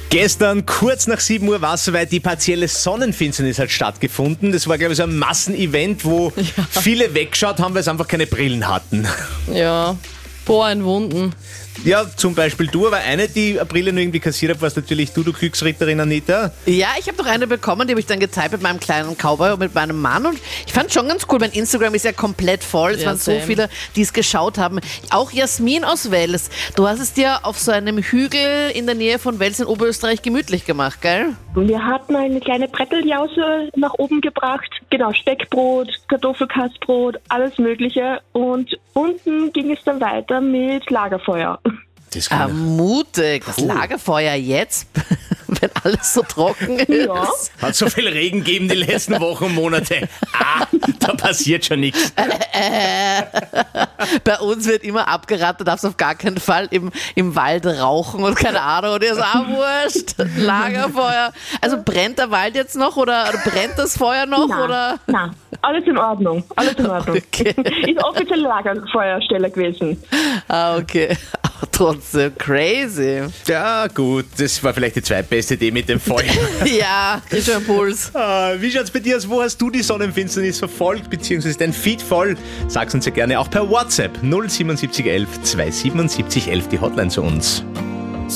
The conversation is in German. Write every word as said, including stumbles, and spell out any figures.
Gestern, kurz nach sieben Uhr, war es soweit, die partielle Sonnenfinsternis hat stattgefunden. Das war, glaube ich, so ein Massenevent, wo ja. viele weggeschaut haben, weil sie einfach keine Brillen hatten. Ja, boah, ein Wunden. Ja, zum Beispiel du, aber eine, die eine Brille nur irgendwie kassiert hat, warst natürlich du, du Glücksritterin Anita. Ja, ich habe doch eine bekommen, die habe ich dann geteilt mit meinem kleinen Cowboy und mit meinem Mann und ich fand schon ganz cool, mein Instagram ist ja komplett voll, es Ja, waren same. so viele, die es geschaut haben. Auch Jasmin aus Wels, du hast es dir auf so einem Hügel in der Nähe von Wels in Oberösterreich gemütlich gemacht, gell? Wir hatten eine kleine Bretteljause nach oben gebracht. Genau, Speckbrot, Kartoffelkastbrot, alles Mögliche. Und unten ging es dann weiter mit Lagerfeuer. Das Ah, kann mutig, das Cool. Lagerfeuer jetzt, wenn alles so trocken ist. Ja. Hat so viel Regen gegeben die letzten Wochen und Monate. Ah, da passiert schon nichts. Bei uns wird immer abgeraten, du darfst auf gar keinen Fall im, im Wald rauchen und keine Ahnung. Und ihr so, ah, wurscht, Lagerfeuer. Also brennt der Wald jetzt noch oder, oder brennt das Feuer noch? Na, Oder? na, alles in Ordnung. Alles in Ordnung. Okay. Ist offizielle Lagerfeuerstelle gewesen. Ah, okay. Aber trotzdem crazy. Ja, gut, das war vielleicht die zweitbeste Idee mit dem Feuer. Ja, ist schon ein Puls. Ah, wie schaut's bei dir aus? Wo hast du die Sonnenfinsternis verfolgt, beziehungsweise dein Feed voll? Sag's uns ja gerne auch per WhatsApp null sieben sieben eins eins zwei sieben sieben eins eins, die Hotline zu uns.